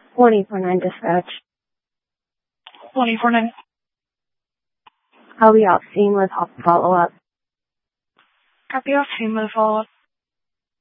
24-9 dispatch. 24-9. I'll be off scene with follow-up. Copy off scene with follow-up.